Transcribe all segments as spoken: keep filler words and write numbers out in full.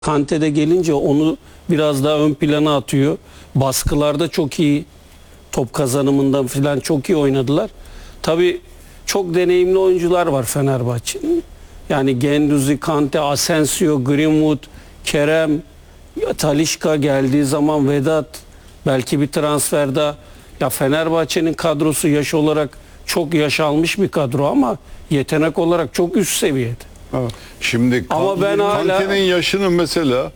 Kante'de gelince onu biraz daha ön plana atıyor. Baskılarda çok iyi, top kazanımında falan çok iyi oynadılar. Tabii çok deneyimli oyuncular var Fenerbahçe'nin. Yani Guendouzi, Kante, Asensio, Greenwood, Kerem, Talisca geldiği zaman Vedat, belki bir transferde. Ya Fenerbahçe'nin kadrosu yaş olarak çok yaş almış bir kadro ama yetenek olarak çok üst seviyede. Evet. Şimdi Ama ben hala- Kante'nin yaşını mesela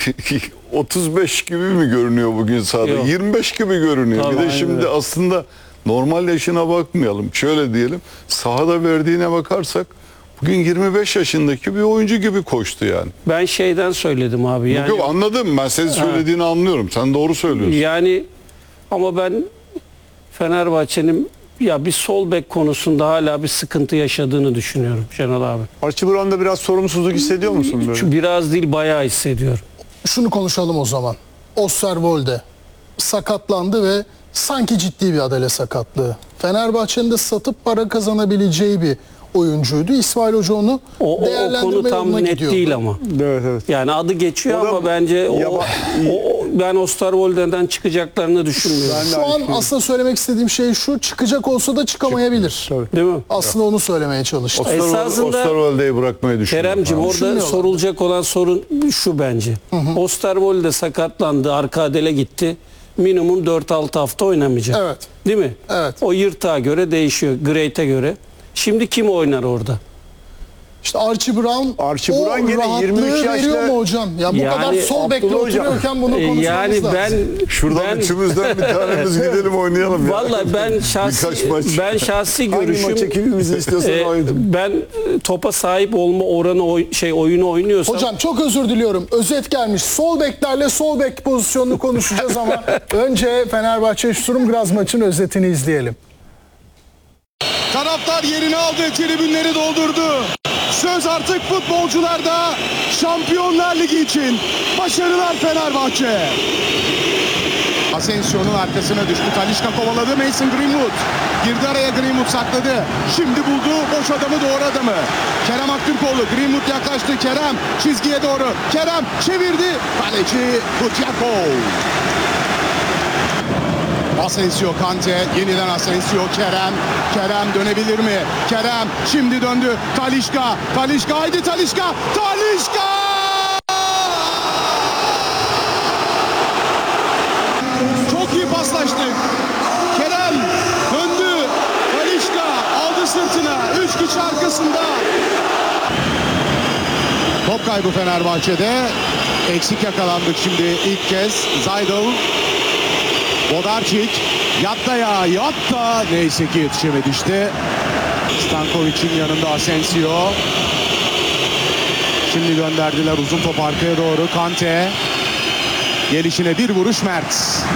otuz beş gibi mi görünüyor bugün sahada? Yok. yirmi beş gibi görünüyor. Tabii, bir de aynen şimdi öyle. aslında normal yaşına bakmayalım. Şöyle diyelim, sahada verdiğine bakarsak bugün yirmi beş yaşındaki bir oyuncu gibi koştu yani. Ben şeyden söyledim abi. Yani, Yok, anladım. Ben senin söylediğini anlıyorum. Sen doğru söylüyorsun. yani ama ben Fenerbahçe'nin ya bir sol bek konusunda hala bir sıkıntı yaşadığını düşünüyorum Şenol abi. Archie Brown'da biraz sorumsuzluk hissediyor musun böyle? Şu biraz değil bayağı hissediyorum. Şunu konuşalım o zaman. Osterwolde sakatlandı ve sanki ciddi bir adale sakatlığı. Fenerbahçe'nin de satıp para kazanabileceği bir oyuncuydu. İsmail Hoca onu O, o, o değerlendirme konu tam yoluna net gidiyordu. değil ama. Evet evet. Yani adı geçiyor O da ama bence o, yaba- o- o- ben Osterwolde'den çıkacaklarını düşünmüyorum. Ben de Şu aynı an fikrim. aslında söylemek istediğim şey şu: çıkacak olsa da çıkamayabilir. Tabii. Değil mi? Aslında onu söylemeye çalıştım. Esasında- Osterwolde'yi bırakmayı düşünüyorum. Kerem'cim abi. orada Düşünmüyorlar. sorulacak olan sorun şu bence. Osterwolde sakatlandı, arka adele gitti. Minimum dört altı hafta oynamayacak. Evet. Değil mi? Evet. O yırtığa göre değişiyor, Great'e göre. Şimdi kim oynar orada? İşte Archie Brown Archie o Brown gene rahatlığı yirmi üç veriyor yaşta- mu hocam? Ya bu Yani kadar sol bekle Abdullah hocam. oturuyorken bunu Ee, konuşmamız yani lazım. ben Şuradan ben üçümüzden bir tanemiz gidelim oynayalım ya. vallahi ben şahsi Birkaç maç. ben şahsi Hangi görüşüm maça kimimizi istiyorsan e, oynayalım. ben topa sahip olma oranı oy- şey oyunu oynuyorsam Hocam çok özür diliyorum. Özet gelmiş. Sol beklerle sol bek pozisyonunu konuşacağız ama önce Fenerbahçe Sturm maçın özetini izleyelim. Taraftar yerini aldı, tribünleri doldurdu. Söz artık futbolcularda. Şampiyonlar Ligi için başarılar Fenerbahçe. Asensio'nun arkasına düştü. Talisca kovaladı. Mason Greenwood girdi araya, Greenwood sakladı. Şimdi buldu boş adamı, doğru adamı. Kerem Aktürkoğlu, Greenwood yaklaştı. Kerem çizgiye doğru. Kerem çevirdi. Kaleci Kutiyakov. Asensio, Kante, yeniden Asensio, Kerem. Kerem dönebilir mi? Kerem şimdi döndü. Talisca, Talisca, haydi Talisca, Talisca! Çok iyi paslaştık. Kerem döndü. Talisca aldı sırtına. Üç kişi arkasında. Top kaybı Fenerbahçe'de. Eksik yakalandık şimdi ilk kez. Zaydel. Bodarčik yatta ya yatta, neyse ki yetişemedi işte. Stankovic'in yanında Asensio. Şimdi gönderdiler uzun top arkaya doğru. Kante gelişine bir vuruş, Mert.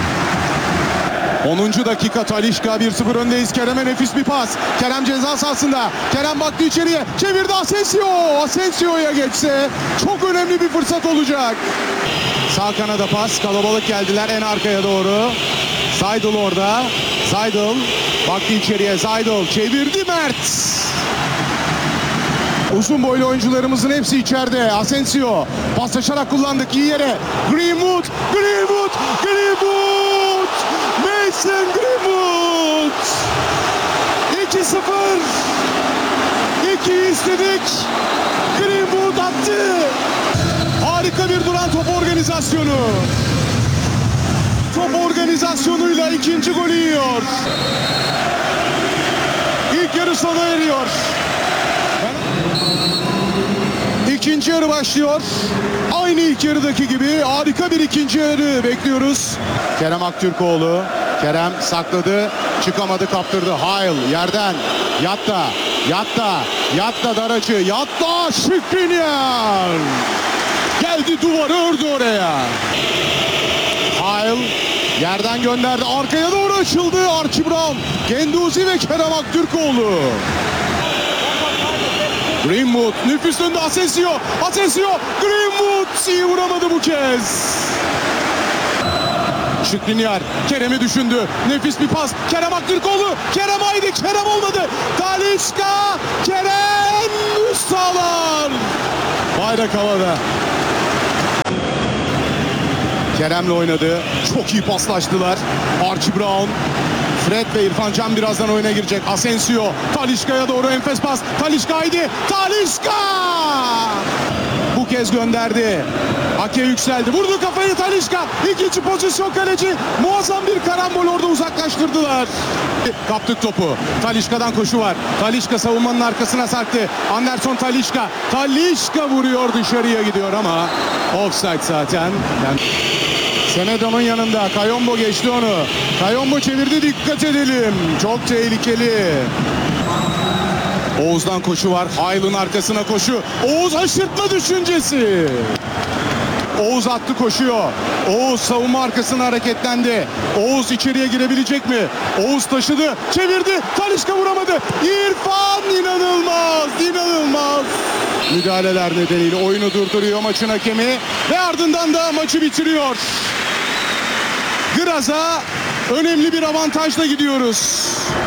onuncu dakika, Talisca bir sıfır öndeyiz. Kerem'e nefis bir pas. Kerem ceza sahasında. Kerem baktı içeriye. Çevirdi Asensio. Asensio'ya geçse çok önemli bir fırsat olacak. Sağ kanada pas. Kalabalık geldiler en arkaya doğru. Zaydel orada. Zaydel baktı içeriye. Zaydel çevirdi, Mert. Uzun boylu oyuncularımızın hepsi içeride. Asensio paslaşarak kullandık iyi yere. Greenwood, Greenwood, Greenwood. Mason Greenwood. iki sıfır. iki istedik. Greenwood attı. Harika bir duran top organizasyonu. Top organizasyonuyla ikinci golü yiyor. İlk yarı sona eriyor. İkinci yarı başlıyor. Aynı ilk yarıdaki gibi harika bir ikinci yarı bekliyoruz. Kerem Aktürkoğlu. Kerem sakladı. Çıkamadı, kaptırdı. Hayl yerden. Yatta. Yatta. Yatta Daracı. Yatta Şükrünyar. Geldi, duvarı ördü oraya. Hayl yerden gönderdi. Arkaya doğru açıldı. Archie Brown, Guendouzi ve Kerem Aktürkoğlu. Greenwood nüfus önünde. Asensio. Asensio. Greenwood iyi vuramadı bu kez. Şükrünyar Kerem'i düşündü. Nefis bir pas. Kerem Aktürkoğlu. Kerem haydi. Kerem olmadı. Talisca. Kerem üst sağlar. Bayrak havada. Kerem'le oynadı. Çok iyi paslaştılar. Archie Brown. Fred ve İrfan Can birazdan oyuna girecek. Asensio. Talisca'ya doğru enfes pas. Talisca haydi. Talisca! Bu kez gönderdi. Ake yükseldi. Vurdu kafayı Talisca. İkinci pozisyon kaleci. Muazzam bir karambol orada uzaklaştırdılar. Kaptık topu. Talisca'dan koşu var. Talisca savunmanın arkasına sarktı. Anderson Talisca. Talisca vuruyor, dışarıya gidiyor ama offside zaten. Yani Semedo'nun yanında. Kayombo geçti onu. Kayombo çevirdi, dikkat edelim. Çok tehlikeli. Oğuz'dan koşu var. Aylın arkasına koşu. Oğuz aşırtma düşüncesi. Oğuz attı, koşuyor. Oğuz savunma arkasına hareketlendi. Oğuz içeriye girebilecek mi? Oğuz taşıdı, çevirdi. Talisca vuramadı. İrfan inanılmaz, inanılmaz. Müdahaleler nedeniyle oyunu durduruyor maçın hakemi ve ardından da maçı bitiriyor. Graz'a önemli bir avantajla gidiyoruz.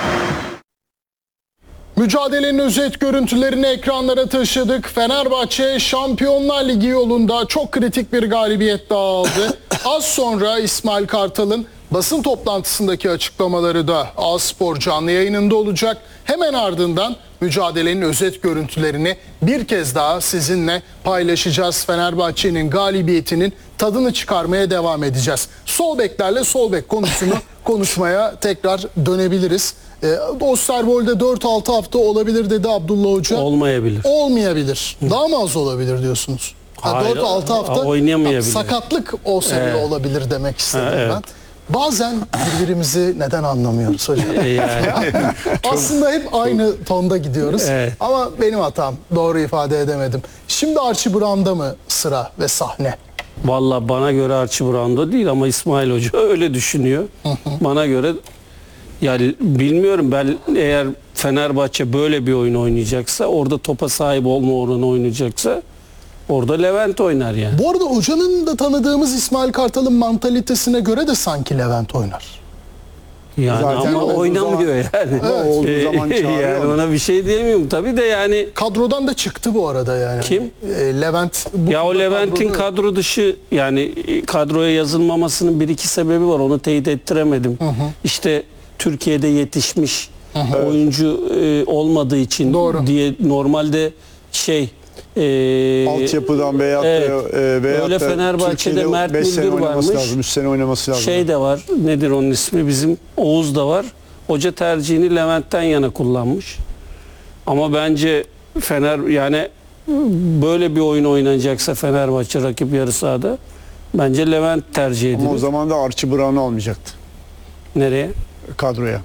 Mücadelenin özet görüntülerini ekranlara taşıdık. Fenerbahçe Şampiyonlar Ligi yolunda çok kritik bir galibiyet daha aldı. Az sonra İsmail Kartal'ın basın toplantısındaki açıklamaları da A-Spor canlı yayınında olacak. Hemen ardından mücadelenin özet görüntülerini bir kez daha sizinle paylaşacağız. Fenerbahçe'nin galibiyetinin tadını çıkarmaya devam edeceğiz. Sol beklerle sol bek konusunu konuşmaya tekrar dönebiliriz. E, Osterwold'de dört altı hafta olabilir dedi Abdullah Hoca. Olmayabilir. Olmayabilir. Daha mı az olabilir diyorsunuz? Ha, Hayır, dört altı hafta oynayamayabilir. sakatlık olsa bile Evet. olabilir demek istedim Ha, evet. ben. Bazen birbirimizi neden anlamıyoruz hocam? Yani, Aslında hep aynı tonda gidiyoruz. Evet. Ama benim hatam. Doğru ifade edemedim. Şimdi Archie Brown'da mı sıra ve sahne? Valla bana göre Archie Brown'da değil ama İsmail Hoca öyle düşünüyor. Bana göre yani bilmiyorum, ben eğer Fenerbahçe böyle bir oyun oynayacaksa, orada topa sahip olma oranı oynayacaksa orada Levent oynar yani. Bu arada hocanın da tanıdığımız İsmail Kartal'ın mantalitesine göre de sanki Levent oynar. Yani Zaten ama olduğu oynamıyor yani. Ama olduğu zaman çağırıyor yani onu. ona bir şey diyemiyorum tabii de yani. Kadrodan da çıktı bu arada yani. Kim? E, Levent. bu Ya o kadroda Levent'in kadroda- kadro dışı, yani kadroya yazılmamasının bir iki sebebi var. Onu teyit ettiremedim. İşte Türkiye'de yetişmiş oyuncu e, olmadığı için Doğru. diye normalde şey e, Altyapıdan veyahut da, evet. e, veyahut Öyle da Fenerbahçe'de Türkiye'de Mert beş sene Müldür oynaması varmış. lazım, üç sene oynaması lazım. Şey de var. Nedir onun ismi? Bizim Oğuz da var. Hoca tercihini Levent'ten yana kullanmış. Ama bence Fener, yani böyle bir oyun oynanacaksa Fenerbahçe rakip yarı sahada, bence Levent tercih edilir. Ama o zaman da Archie Brown'u almayacaktı Nereye? kadroya.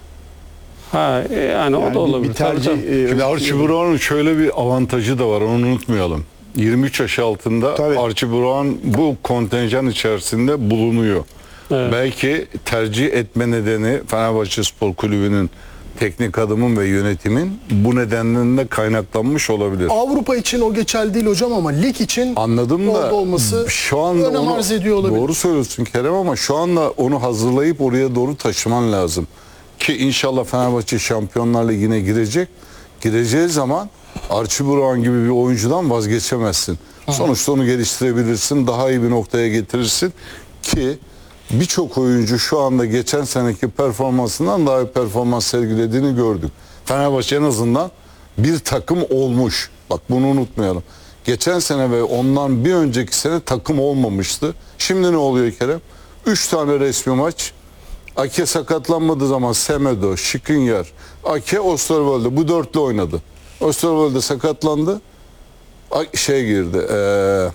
Ha e, yani, o Yani da bir- olabilir. bir tercih Tabii, tabii. e, Şimdi Archie Brown'un şöyle bir avantajı da var, onu unutmayalım. yirmi üç yaş altında Tabii. Archie Brown bu kontenjan içerisinde bulunuyor. Evet. Belki tercih etme nedeni Fenerbahçe Spor Kulübü'nün teknik adamın ve yönetimin bu nedenden de kaynaklanmış olabilir. Avrupa için o geçerli değil hocam ama lig için Anladım da orada olması şu anda önem onu, arz ediyor olabilir. doğru söylüyorsun Kerem, ama şu anda onu hazırlayıp oraya doğru taşıman lazım. Ki inşallah Fenerbahçe Şampiyonlar Ligi'ne girecek. Gireceği zaman Archie Brown gibi bir oyuncudan vazgeçemezsin. Sonuçta onu geliştirebilirsin, daha iyi bir noktaya getirirsin ki birçok oyuncu şu anda geçen seneki performansından daha iyi performans sergilediğini gördük. Fenerbahçe en azından bir takım olmuş. Bak bunu unutmayalım. Geçen sene ve ondan bir önceki sene takım olmamıştı. Şimdi ne oluyor Kerem? Üç tane resmi maç. Ake sakatlanmadığı zaman Semedo, Skriniar, Ake, Osterwolde bu dörtlü oynadı. Osterwolde sakatlandı. A- Şey girdi. Eee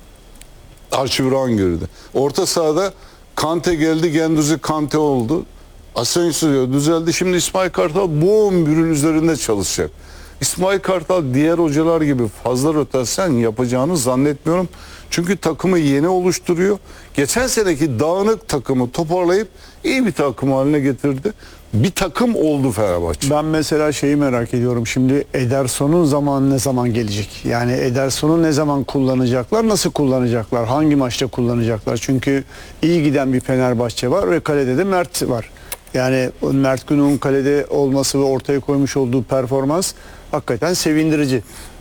Archie Brown girdi. Orta sahada Kante geldi, Genduzi Kante oldu. Asensio düzeldi. Şimdi İsmail Kartal bu on birin üzerinde çalışacak. İsmail Kartal diğer hocalar gibi fazla rotasyon yapacağını zannetmiyorum. Çünkü takımı yeni oluşturuyor. Geçen seneki dağınık takımı toparlayıp iyi bir takım haline getirdi. Bir takım oldu Fenerbahçe. Ben mesela şeyi merak ediyorum. Şimdi Ederson'un zamanı ne zaman gelecek? Yani Ederson'u ne zaman kullanacaklar? Nasıl kullanacaklar? Hangi maçta kullanacaklar? Çünkü iyi giden bir Fenerbahçe var ve kalede de Mert var. Yani Mert Günok'un kalede olması ve ortaya koymuş olduğu performans hakikaten sevindirici.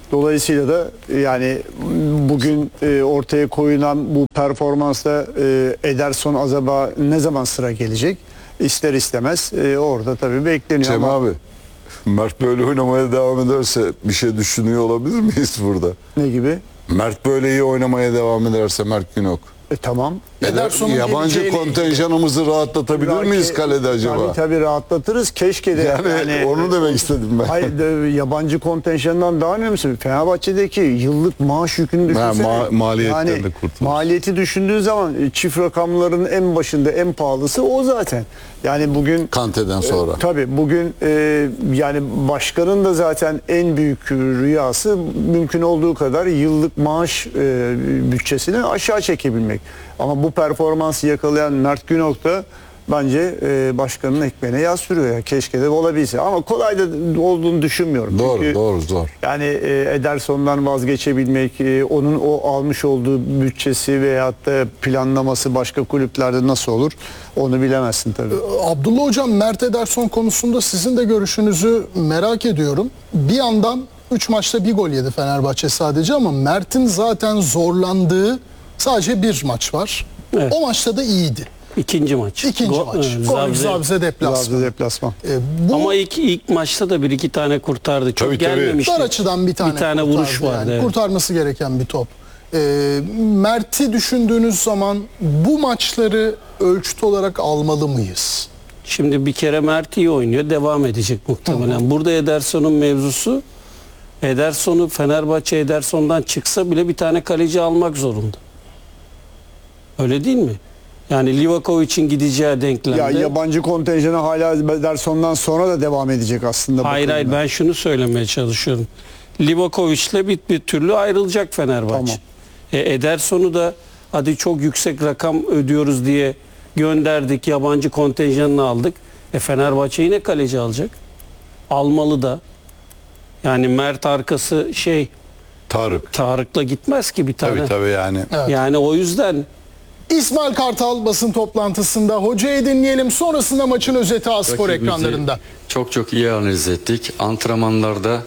Dolayısıyla da yani bugün e, ortaya koyulan bu performansla e, Ederson acaba ne zaman sıra gelecek? İster istemez e, orada tabii bekleniyor Cem ama abi, Mert böyle oynamaya devam ederse bir şey düşünüyor olabilir miyiz burada? ne gibi? Mert böyle iyi oynamaya devam ederse Mert Günok. E, tamam. Ederson'un Yabancı geleceğiyle kontenjanımızı rahatlatabilir Belki- miyiz kalede acaba? Tabii tabii rahatlatırız. Keşke de. Yani, onu demek istedim ben. Hayır, de- yabancı kontenjandan daha önemlisi Fenerbahçe'deki yıllık maaş yükünü düşünsene. ma- maliyetten yani de kurtuluruz. maliyeti düşündüğün zaman e, çift rakamların en başında en pahalısı o zaten. Yani bugün Kante'den sonra. e, tabii bugün e, yani başkanın da zaten en büyük rüyası mümkün olduğu kadar yıllık maaş e, bütçesini aşağı çekebilmek. Ama bu performansı yakalayan Mert Günok da bence e, başkanın ekmeğine yağ sürüyor ya. Keşke de olabilse. Ama kolay da olduğunu düşünmüyorum. Doğru, Çünkü doğru, zor. yani e, Ederson'dan vazgeçebilmek, e, onun o almış olduğu bütçesi veyahut da planlaması başka kulüplerde nasıl olur onu bilemezsin tabii. Abdullah Hocam, Mert Ederson konusunda sizin de görüşünüzü merak ediyorum. Bir yandan üç maçta bir gol yedi Fenerbahçe sadece ama Mert'in zaten zorlandığı sadece bir maç var. Evet. O maçta da iyiydi. İkinci maç. İkinci Go- maç. e, Gol Zabze- Zabze deplasman. Zabze deplasman. E, bu Ama ilk ilk maçta da bir iki tane kurtardı. Çok Tabii, tabii. gelmemişti. dar açıdan bir tane, Bir tane kurtardı vuruş vardı, yani. evet. Kurtarması gereken bir top. E, Mert'i düşündüğünüz zaman bu maçları ölçüt olarak almalı mıyız? Şimdi bir kere Mert iyi oynuyor. Devam edecek muhtemelen. Burada Ederson'un mevzusu, Ederson'u Fenerbahçe Ederson'dan çıksa bile bir tane kaleci almak zorunda. Öyle değil mi? Yani Livakovic'in gideceği denklemde. Ya yabancı kontenjanı hala Ederson'dan sonra da devam edecek aslında. Hayır hayır, bakıldığında. ben şunu söylemeye çalışıyorum. Livakovic'le bir, bir türlü ayrılacak Fenerbahçe. Tamam. E, Ederson'u da hadi çok yüksek rakam ödüyoruz diye gönderdik. Yabancı kontenjanını aldık. E Fenerbahçe yine kaleci alacak. Almalı da. Yani Mert arkası şey Tarık. Tarık'la gitmez ki bir tane. Tabii tabii yani. Evet. Yani o yüzden İsmail Kartal basın toplantısında, hocayı dinleyelim, sonrasında maçın özeti A-Spor Rakibimizi ekranlarında. Çok çok iyi analiz ettik. Antrenmanlarda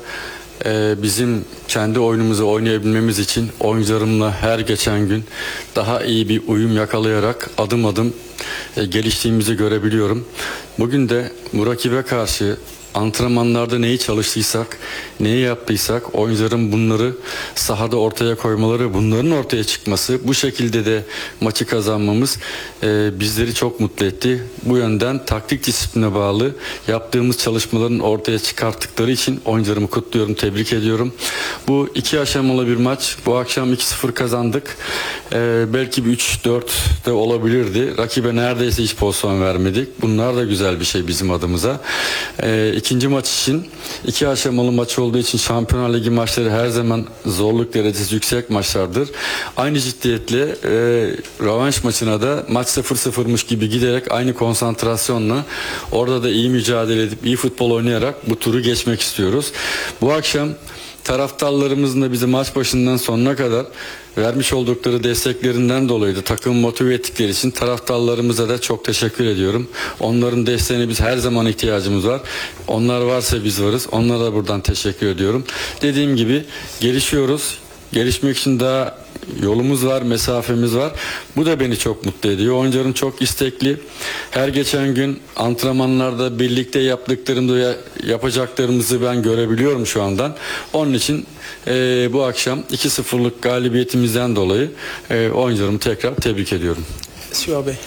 e, bizim kendi oyunumuzu oynayabilmemiz için oyuncularımla her geçen gün daha iyi bir uyum yakalayarak adım adım e, geliştiğimizi görebiliyorum. Bugün de bu rakibe karşı antrenmanlarda neyi çalıştıysak, neyi yaptıysak oyuncuların bunları sahada ortaya koymaları, bunların ortaya çıkması, bu şekilde de maçı kazanmamız e, bizleri çok mutlu etti. Bu yönden taktik disipline bağlı yaptığımız çalışmaların ortaya çıkarttıkları için oyuncularımı kutluyorum, tebrik ediyorum. Bu iki aşamalı bir maç. Bu akşam iki sıfır kazandık. E, belki bir üç dört de olabilirdi. Rakibe neredeyse hiç pozisyon vermedik. Bunlar da güzel bir şey bizim adımıza. E, İkinci maç için iki aşamalı maç olduğu için Şampiyonlar Ligi maçları her zaman zorluk derecesi yüksek maçlardır. Aynı ciddiyetle e, rövanş maçına da maç sıfır sıfırmış gibi giderek aynı konsantrasyonla orada da iyi mücadele edip iyi futbol oynayarak bu turu geçmek istiyoruz. Bu akşam taraftarlarımızın da bizi maç başından sonuna kadar vermiş oldukları desteklerinden dolayı da takımı motive ettikleri için taraftarlarımıza da çok teşekkür ediyorum. Onların desteğine biz her zaman ihtiyacımız var. Onlar varsa biz varız. Onlara da buradan teşekkür ediyorum. Dediğim gibi gelişiyoruz. Gelişmek için daha yolumuz var, mesafemiz var. Bu da beni çok mutlu ediyor. Oyuncularım çok istekli. Her geçen gün antrenmanlarda birlikte yaptıklarımda yapacaklarımızı ben görebiliyorum şu andan. Onun için e, bu akşam iki sıfırlık galibiyetimizden dolayı e, oyuncularımı tekrar tebrik ediyorum. Süha Bey.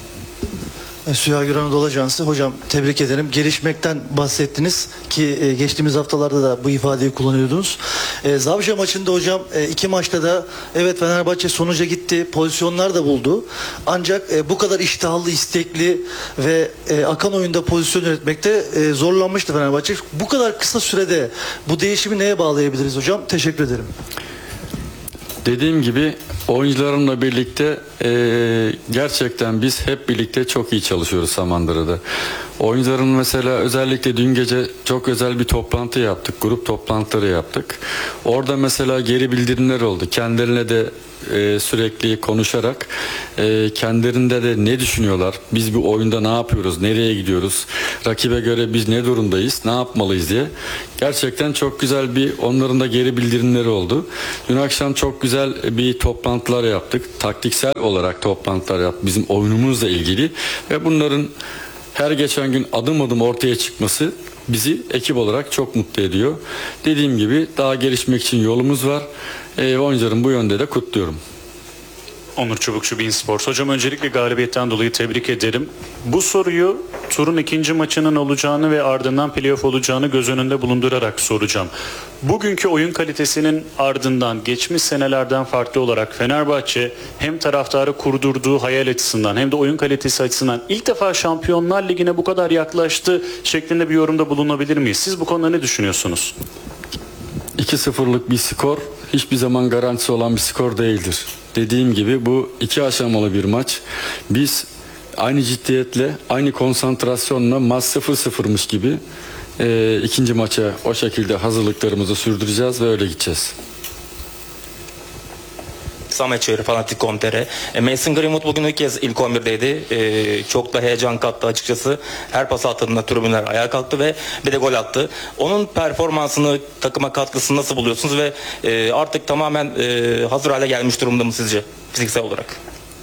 Süha Gür Anadolu Ajansı. Hocam tebrik ederim. Gelişmekten bahsettiniz ki e, geçtiğimiz haftalarda da bu ifadeyi kullanıyordunuz. E, Zabze maçında hocam e, iki maçta da evet Fenerbahçe sonuca gitti. Pozisyonlar da buldu. Ancak e, bu kadar iştahlı, istekli ve e, akan oyunda pozisyon üretmekte e, zorlanmıştı Fenerbahçe. Bu kadar kısa sürede bu değişimi neye bağlayabiliriz hocam? Teşekkür ederim. Dediğim gibi Oyuncularımla birlikte eee, gerçekten biz hep birlikte çok iyi çalışıyoruz Samandıra'da. Oyuncularım mesela özellikle dün gece çok özel bir toplantı yaptık. Grup toplantıları yaptık. Orada mesela geri bildirimler oldu. Kendilerine de eee, sürekli konuşarak eee, kendilerinde de ne düşünüyorlar? Biz bu oyunda ne yapıyoruz? Nereye gidiyoruz? Rakibe göre biz ne durumdayız? Ne yapmalıyız diye. Gerçekten çok güzel bir onların da geri bildirimleri oldu. Dün akşam çok güzel bir toplantılar yaptık. Taktiksel olarak toplantılar yaptık. Bizim oyunumuzla ilgili ve bunların her geçen gün adım adım ortaya çıkması bizi ekip olarak çok mutlu ediyor. Dediğim gibi daha gelişmek için yolumuz var. E, oyuncularım bu yönde de kutluyorum. Onur Çubukçu, Bein Sports. Hocam öncelikle galibiyetten dolayı tebrik ederim. Bu soruyu turun ikinci maçının olacağını ve ardından playoff olacağını göz önünde bulundurarak soracağım. Bugünkü oyun kalitesinin ardından geçmiş senelerden farklı olarak Fenerbahçe hem taraftarı kurdurduğu hayal açısından hem de oyun kalitesi açısından ilk defa Şampiyonlar Ligi'ne bu kadar yaklaştı şeklinde bir yorumda bulunabilir miyiz? Siz bu konuda ne düşünüyorsunuz? iki sıfırlık bir skor hiçbir zaman garantisi olan bir skor değildir. Dediğim gibi bu iki aşamalı bir maç. Biz aynı ciddiyetle, aynı konsantrasyonla maç sıfır sıfırmış gibi e, ikinci maça o şekilde hazırlıklarımızı sürdüreceğiz ve öyle gideceğiz. Samet Çeviri, Fanatik nokta com nokta tr. E, Mason Greenwood bugün ilk kez ilk on birdeydi. E, çok da heyecan kattı açıkçası. Her pas attığında tribünler ayağa kalktı ve bir de gol attı. Onun performansını, takıma katkısını nasıl buluyorsunuz ve e, artık tamamen e, hazır hale gelmiş durumda mı sizce fiziksel olarak?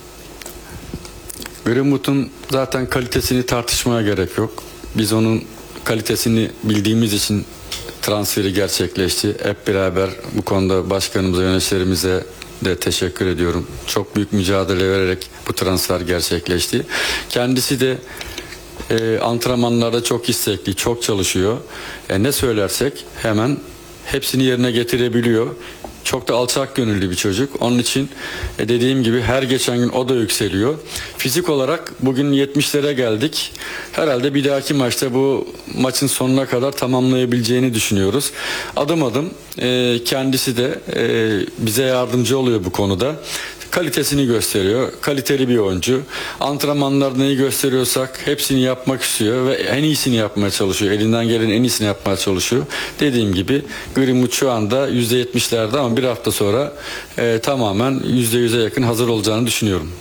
Greenwood'un zaten kalitesini tartışmaya gerek yok. Biz onun kalitesini bildiğimiz için transferi gerçekleşti. Hep beraber bu konuda başkanımıza, yöneticilerimize de teşekkür ediyorum. Çok büyük mücadele vererek bu transfer gerçekleşti. Kendisi de e, antrenmanlarda çok istekli, çok çalışıyor. E, ne söylersek hemen hepsini yerine getirebiliyor. Çok da alçak gönüllü bir çocuk. Onun için e, dediğim gibi her geçen gün o da yükseliyor. Fizik olarak bugün yetmişlere geldik. Herhalde bir dahaki maçta bu maçın sonuna kadar tamamlayabileceğini düşünüyoruz. Adım adım e, kendisi de e, bize yardımcı oluyor bu konuda. Kalitesini gösteriyor. Kaliteli bir oyuncu. Antrenmanlarda neyi gösteriyorsak hepsini yapmak istiyor ve en iyisini yapmaya çalışıyor. Elinden gelen en iyisini yapmaya çalışıyor. Dediğim gibi Greenwood şu anda yüzde yetmişlerde ama bir hafta sonra e, tamamen yüzde yüze yakın hazır olacağını düşünüyorum.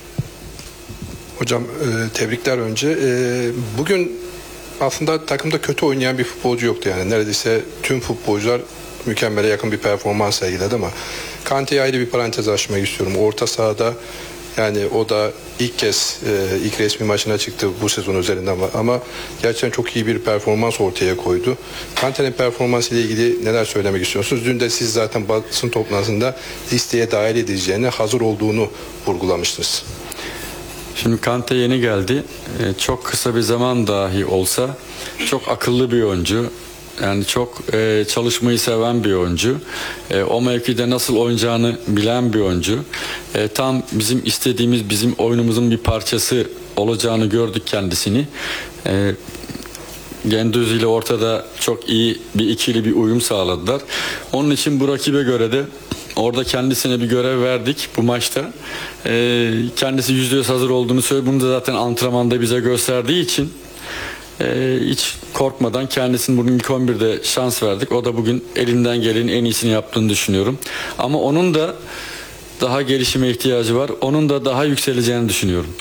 Hocam e, tebrikler önce. E, bugün aslında takımda kötü oynayan bir futbolcu yoktu yani. Neredeyse tüm futbolcular mükemmele yakın bir performans sergiledi ama Kante'ye ayrı bir parantez açmak istiyorum. Orta sahada yani o da ilk kez e, ilk resmi maçına çıktı bu sezon üzerinden ama gerçekten çok iyi bir performans ortaya koydu. Kante'nin performansı ile ilgili neler söylemek istiyorsunuz? Dün de siz zaten basın toplantısında listeye dahil edileceğine hazır olduğunu vurgulamıştınız. Şimdi Kante yeni geldi. Ee, çok kısa bir zaman dahi olsa çok akıllı bir oyuncu. Yani çok e, çalışmayı seven bir oyuncu. E, o mevkide nasıl oynayacağını bilen bir oyuncu. E, tam bizim istediğimiz, bizim oyunumuzun bir parçası olacağını gördük kendisini. E, Gendüz ile ortada çok iyi bir ikili bir uyum sağladılar. Onun için bu rakibe göre de orada kendisine bir görev verdik bu maçta. Ee, kendisi yüzde yüz hazır olduğunu söyledi. Bunu da zaten antrenmanda bize gösterdiği için e, hiç korkmadan kendisinin bugün ilk on birde şans verdik. O da bugün elinden gelenin en iyisini yaptığını düşünüyorum. Ama onun da daha gelişime ihtiyacı var. Onun da daha yükseleceğini düşünüyorum.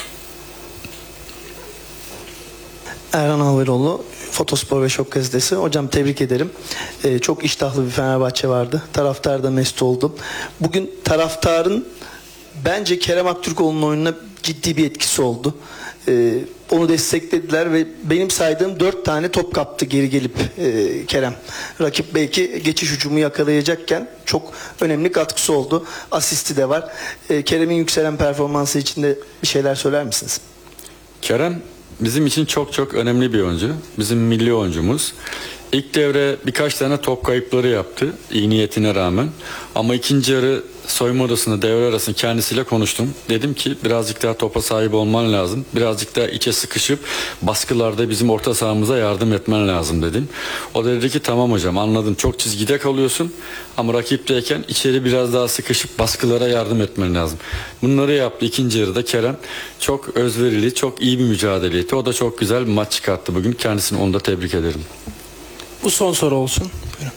Erhan Averoğlu, Fotospor ve Şok Gazetesi. Hocam tebrik ederim. Ee, çok iştahlı bir Fenerbahçe vardı. Taraftar da mesut oldum. Bugün taraftarın bence Kerem Aktürkoğlu'nun oyununa ciddi bir etkisi oldu. Ee, onu desteklediler ve benim saydığım dört tane top kaptı geri gelip e, Kerem. Rakip belki geçiş hücumu yakalayacakken çok önemli katkısı oldu. Asisti de var. Ee, Kerem'in yükselen performansı için de bir şeyler söyler misiniz? Kerem bizim için çok çok önemli bir oyuncu. Bizim milli oyuncumuz. İlk devre birkaç tane top kayıpları yaptı iyi niyetine rağmen. Ama ikinci yarı soyunma odasında devre arasında kendisiyle konuştum. Dedim ki birazcık daha topa sahip olman lazım. Birazcık daha içe sıkışıp baskılarda bizim orta sahamıza yardım etmen lazım dedim. O da dedi ki tamam hocam anladım, çok çizgide kalıyorsun ama rakipteyken içeri biraz daha sıkışıp baskılara yardım etmen lazım. Bunları yaptı. İkinci yarıda Kerem çok özverili, çok iyi bir mücadele etti. O da çok güzel bir maç çıkarttı bugün. Kendisini onu da tebrik ederim. Bu son soru olsun. Buyurun.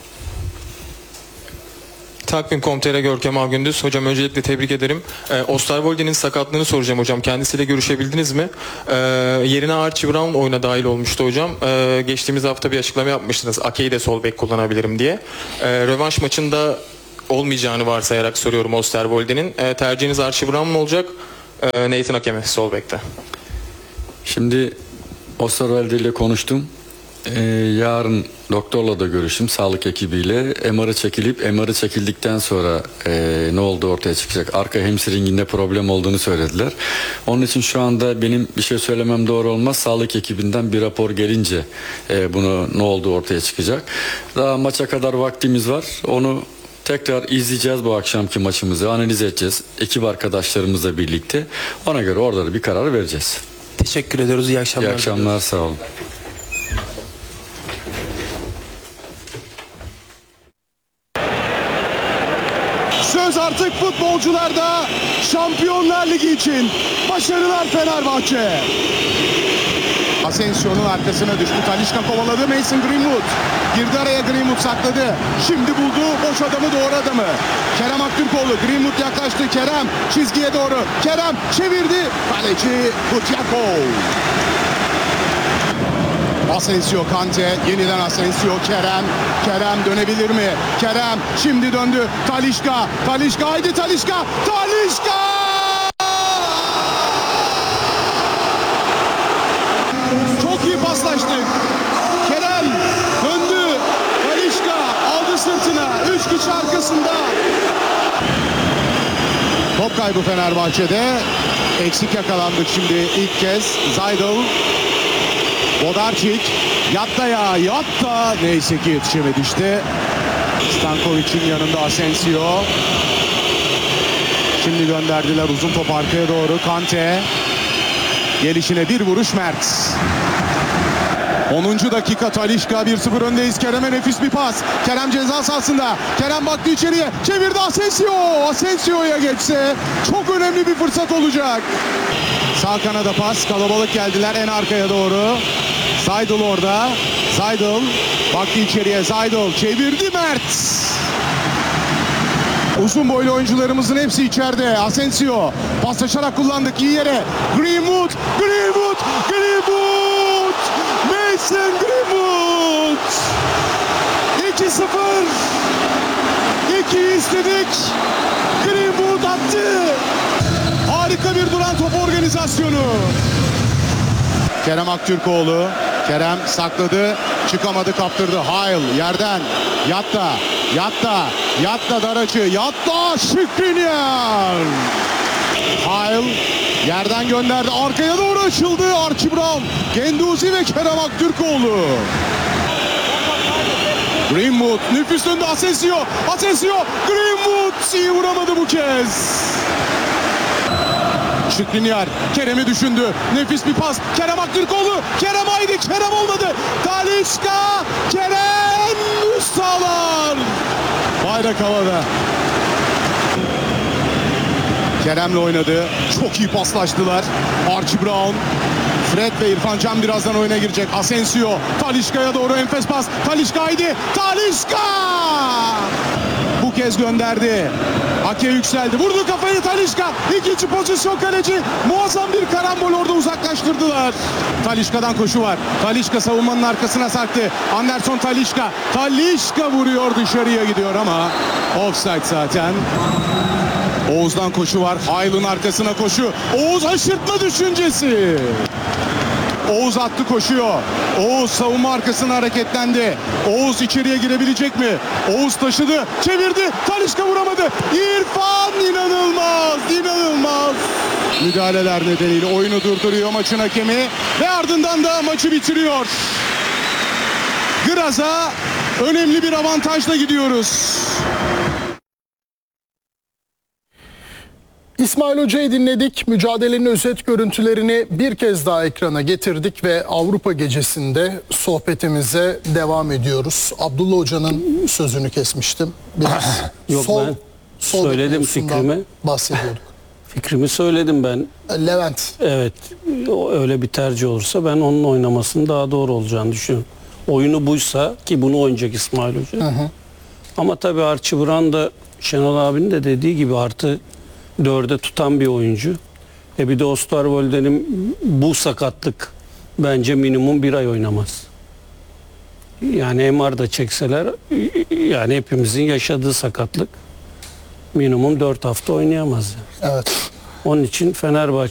Takvim nokta com nokta tr Görkem Ağgündüz. Hocam öncelikle tebrik ederim. Ee, Osterwolde'nin sakatlığını soracağım hocam. Kendisiyle görüşebildiniz mi? Ee, yerine Archie Brown oyuna dahil olmuştu hocam. Ee, geçtiğimiz hafta bir açıklama yapmıştınız. Ake'yi de sol bek kullanabilirim diye. Ee, rövanş maçında olmayacağını varsayarak soruyorum Osterwolde'nin. Ee, tercihiniz Archie Brown mu olacak? Ee, Nathan Ake mi sol bekte? Şimdi Osterwolde ile konuştum. Ee, yarın doktorla da görüştüm, sağlık ekibiyle. M R'ı çekilip M R'ı çekildikten sonra e, ne oldu ortaya çıkacak. Arka hamstringinde problem olduğunu söylediler. Onun için şu anda benim bir şey söylemem doğru olmaz. Sağlık ekibinden bir rapor gelince e, bunu ne oldu ortaya çıkacak. Daha maça kadar vaktimiz var. Onu tekrar izleyeceğiz, bu akşamki maçımızı analiz edeceğiz. Ekip arkadaşlarımızla birlikte. Ona göre orada da bir karar vereceğiz. Teşekkür ediyoruz. İyi akşamlar. İyi akşamlar, sağ olun. Söz artık futbolcularda. Şampiyonlar Ligi için başarılar Fenerbahçe. Asensio'nun arkasına düştü. Talisca kovaladı. Mason Greenwood girdi araya, Greenwood sakladı. Şimdi buldu boş adamı, doğru adamı. Kerem Aktürkoğlu. Greenwood yaklaştı. Kerem çizgiye doğru. Kerem çevirdi. Kaleci Kutyakov. Asensio, Kante, yeniden Asensio, Kerem, Kerem dönebilir mi? Kerem şimdi döndü. Talisca, Talisca, haydi Talisca, Talisca! Çok iyi paslaştık. Kerem döndü. Talisca aldı sırtına. Üç kişi arkasında. Top kaybı Fenerbahçe'de. Eksik yakalandık şimdi ilk kez. Zaydel. Bodarčik yatta ya yatta, neyse ki yetişemedi işte. Stankovic'in yanında Asensio. Şimdi gönderdiler uzun top arkaya doğru. Kante gelişine bir vuruş, Mert. onuncu dakika, Talisca bir sıfır öndeyiz. Kerem'e nefis bir pas. Kerem ceza sahasında. Kerem baktı içeriye. Çevirdi Asensio. Asensio'ya geçse çok önemli bir fırsat olacak. Sağ kanada pas. Kalabalık geldiler en arkaya doğru. Zaydel orada. Zaydel baktı içeriye. Zaydel çevirdi, Mert. Uzun boylu oyuncularımızın hepsi içeride. Asensio paslaşarak kullandık iyi yere. Greenwood, Greenwood, Greenwood. Mason Greenwood. iki sıfır. ikiyi istedik. Greenwood attı. Harika bir duran top organizasyonu. Kerem Aktürkoğlu. Kerem sakladı. Çıkamadı, kaptırdı. Hayl yerden. Yatta. Yatta. Yatta Daracı. Yatta Şükrünyar. Hayl yerden gönderdi. Arkaya doğru açıldı. Archie Brown. Genduzi ve Kerem Aktürkoğlu. Greenwood nüfus döndü. Asensio. Asensio. Greenwood iyi vuramadı bu kez. Şükrünyar Kerem'i düşündü. Nefis bir pas. Kerem Aktürkoğlu. Kerem haydi. Kerem olmadı. Talisca. Kerem üst sağlar. Bayrak havada. Kerem'le oynadı. Çok iyi paslaştılar. Archie Brown. Fred ve İrfan Can birazdan oyuna girecek. Asensio. Talisca'ya doğru enfes pas. Talisca haydi. Talisca. Bu kez gönderdi. Ake yükseldi. Vurdu kafayı Talisca. İkinci pozisyon kaleci. Muazzam bir karambol orada uzaklaştırdılar. Talisca'dan koşu var. Talisca savunmanın arkasına sarktı. Anderson Talisca. Talisca vuruyor, dışarıya gidiyor ama offside zaten. Oğuz'dan koşu var. Hayl'ın arkasına koşu. Oğuz aşırtma düşüncesi. Oğuz attı, koşuyor. Oğuz savunma arkasına hareketlendi. Oğuz içeriye girebilecek mi? Oğuz taşıdı, çevirdi. Talisca vuramadı. İrfan inanılmaz, inanılmaz. Müdahaleler nedeniyle oyunu durduruyor maçın hakemi ve ardından da maçı bitiriyor. Graz'a önemli bir avantajla gidiyoruz. İsmail Hoca'yı dinledik. Mücadelenin özet görüntülerini bir kez daha ekrana getirdik ve Avrupa gecesinde sohbetimize devam ediyoruz. Abdullah Hoca'nın sözünü kesmiştim. Biraz Yok, ben söyledim bek mevzusundan fikrimi. bahsediyorduk. Fikrimi söyledim ben. Levent. Evet, o öyle bir tercih olursa ben onun oynamasının daha doğru olacağını düşünüyorum. Oyunu buysa, ki bunu oynayacak İsmail Hoca. Hı hı. Ama tabii Archie Brown da Şenol abinin de dediği gibi artı dörde tutan bir oyuncu. E bir de Osterwolde'nin bu sakatlık bence minimum bir ay oynamaz. Yani M R'da çekseler, yani hepimizin yaşadığı sakatlık minimum dört hafta oynayamaz. Yani. Evet. Onun için Fenerbahçe